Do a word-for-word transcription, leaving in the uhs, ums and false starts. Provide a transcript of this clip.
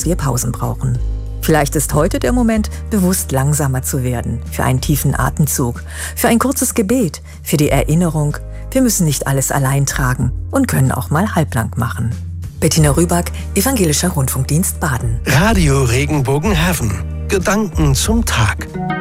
wir Pausen brauchen. Vielleicht ist heute der Moment, bewusst langsamer zu werden, für einen tiefen Atemzug, für ein kurzes Gebet, für die Erinnerung, wir müssen nicht alles allein tragen und können auch mal halblang machen. Bettina Rüback, Evangelischer Rundfunkdienst Baden. Radio Regenbogen Heaven. Gedanken zum Tag.